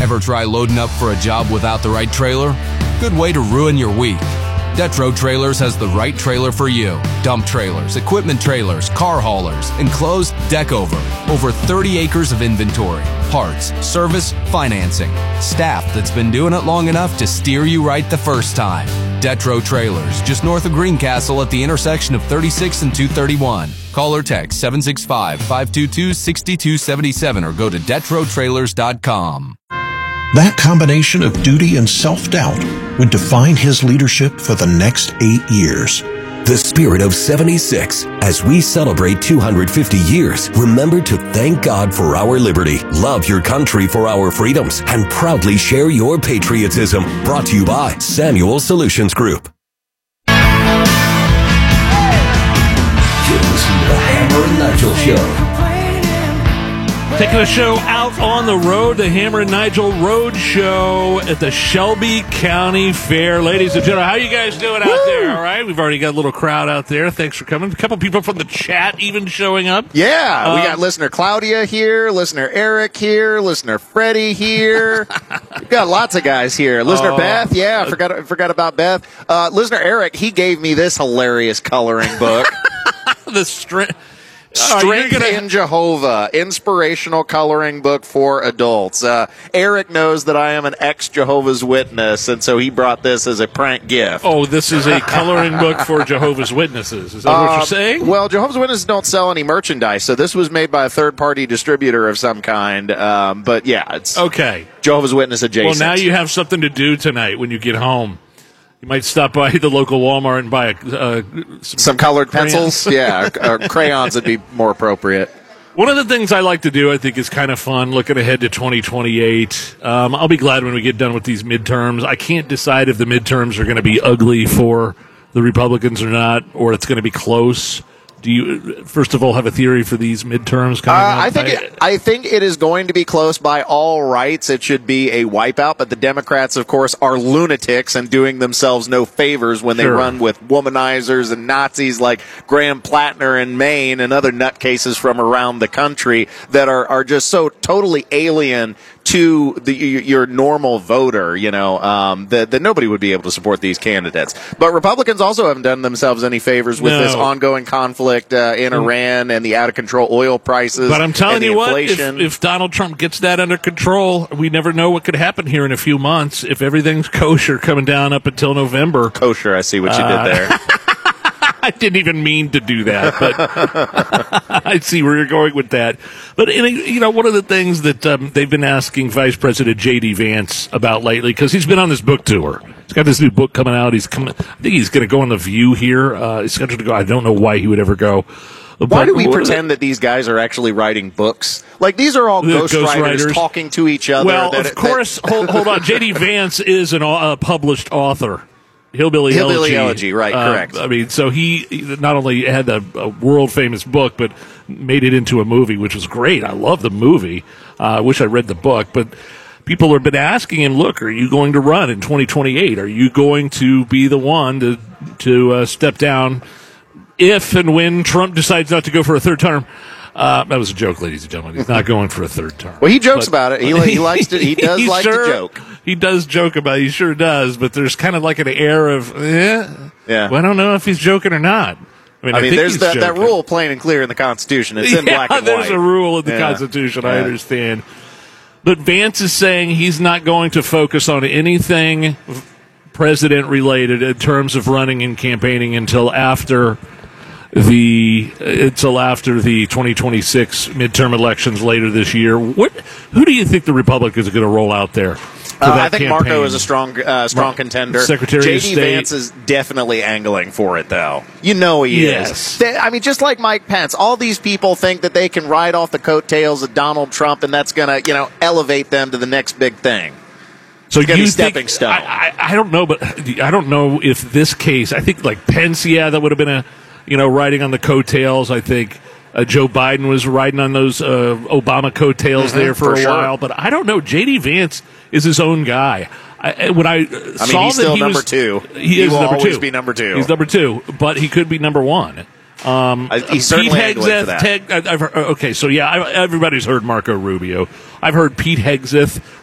Ever try loading up for a job without the right trailer? Good way to ruin your week. Detro Trailers has the right trailer for you. Dump trailers, equipment trailers, car haulers, enclosed deck over. Over 30 acres of inventory, parts, service, financing. Staff that's been doing it long enough to steer you right the first time. Detro Trailers, just north of Greencastle at the intersection of 36 and 231. Call or text 765-522-6277 or go to DetroTrailers.com. That combination of duty and self-doubt would define his leadership for the next 8 years. The spirit of 76. As we celebrate 250 years, remember to thank God for our liberty, love your country for our freedoms, and proudly share your patriotism. Brought to you by Samuel Solutions Group. You're listening to the Hammer and Nigel Show. Taking a show out on the road, the Hammer and Nigel Road Show at the Shelby County Fair. Ladies and gentlemen, how you guys doing out there? All right, we've already got a little crowd out there. Thanks for coming. A couple people from the chat even showing up. Yeah, we got listener Claudia here, listener Eric here, listener Freddie here. We've got lots of guys here. Listener Beth, yeah, I forgot about Beth. Listener Eric, he gave me this hilarious coloring book. Strength in Jehovah, inspirational coloring book for adults. Eric knows that I am an ex-Jehovah's Witness, and so he brought this as a prank gift. Oh, this is a coloring book for Jehovah's Witnesses. Is that what you're saying? Well, Jehovah's Witnesses don't sell any merchandise, so this was made by a third-party distributor of some kind. But yeah, it's okay. Jehovah's Witness adjacent. Well, now you have something to do tonight when you get home. You might stop by the local Walmart and buy some colored pencils. Yeah, crayons would be more appropriate. One of the things I like to do, I think, is kind of fun, looking ahead to 2028. I'll be glad when we get done with these midterms. I can't decide if the midterms are going to be ugly for the Republicans or not, or it's going to be close. Do you, first of all, have a theory for these midterms coming up? I think it is going to be close by all rights. It should be a wipeout, but the Democrats, of course, are lunatics and doing themselves no favors when they run with womanizers and Nazis like Graham Plattner in Maine and other nutcases from around the country that are just so totally alien to your normal voter, that nobody would be able to support these candidates. But Republicans also haven't done themselves any favors with this ongoing conflict in Iran and the out-of-control oil prices. But I'm telling you what, inflation. if Donald Trump gets that under control, we never know what could happen here in a few months. If everything's kosher coming down up until November. Kosher, I see what you did there. I didn't even mean to do that, but I see where you're going with that. But, one of the things that they've been asking Vice President J.D. Vance about lately, because he's been on this book tour. He's got this new book coming out. I think he's going to go on The View here. He's scheduled to go. I don't know why he would ever go. Why do we pretend that these guys are actually writing books? Like, these are all ghostwriters talking to each other. Well, of course, hold on. J.D. Vance is a published author. Hillbilly Elegy, right, correct. I mean, so he not only had a world-famous book, but made it into a movie, which was great. I love the movie. I wish I read the book. But people have been asking him, look, are you going to run in 2028? Are you going to be the one to step down if and when Trump decides not to go for a third term? That was a joke, ladies and gentlemen. He's not going for a third term. Well, he jokes about it. He likes to. He does like to joke. He does joke about it. He sure does. But there's kind of like an air of, yeah. Well, I don't know if he's joking or not. I mean there's that rule plain and clear in the Constitution. It's in black and white. There's a rule in the Constitution. I understand. But Vance is saying he's not going to focus on anything president-related in terms of running and campaigning until after the 2026 midterm elections later this year. Who do you think the Republicans are going to roll out there? I think Marco is a strong contender. Secretary of State. J.D. Vance is definitely angling for it, though. He is. I mean, just like Mike Pence, all these people think that they can ride off the coattails of Donald Trump, and that's going to, elevate them to the next big thing. So it's going to be stepping stone. I don't know, but I don't know if this case. I think like Pence, that would have been riding on the coattails. I think Joe Biden was riding on those Obama coattails there for a while. But I don't know. J.D. Vance is his own guy. He's still number two. He will always be number two. He's number two, but he could be number one. He's certainly angling for that. Everybody's heard Marco Rubio. I've heard Pete Hegseth